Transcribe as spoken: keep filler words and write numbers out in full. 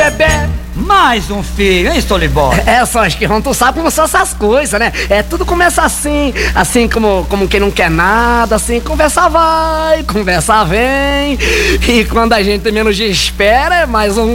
bebê. Mais um filho, hein, Stolibó? É, só acho que tu sabe como são essas coisas, né? É, tudo começa assim, assim como, como quem não quer nada, assim, conversa vai, conversa vem. E quando a gente menos espera, é mais um